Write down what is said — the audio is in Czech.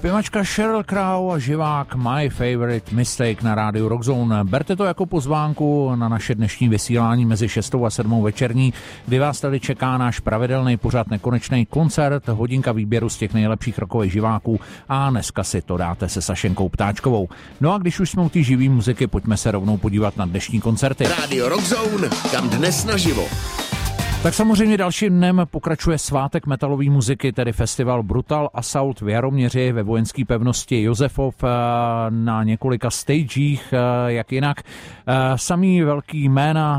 Zpěvačka Sheryl Crow a živák My Favorite Mistake na rádiu Rockzone. Berte to jako pozvánku na naše dnešní vysílání mezi 6 a 7 večerní, kdy vás tady čeká náš pravidelný pořad Nekonečný koncert, hodinka výběru z těch nejlepších rockových živáků a dneska si to dáte se Sašenkou Ptáčkovou. No a když už jsme u té živý muziky, pojďme se rovnou podívat na dnešní koncerty. Rádio Rockzone, kam dnes naživo. Tak samozřejmě dalším dnem pokračuje svátek metalové muziky, tedy festival Brutal Assault v Jaroměři ve vojenské pevnosti Josefov na několika stagech, jak jinak. Samý velký jména